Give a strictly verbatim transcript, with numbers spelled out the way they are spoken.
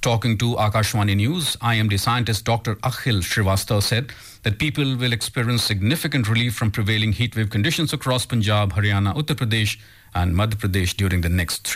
Talking to Akashwani News, I M D scientist Doctor Akhil Shrivastava said that people will experience significant relief from prevailing heatwave conditions across Punjab, Haryana, Uttar Pradesh and Madhya Pradesh during the next three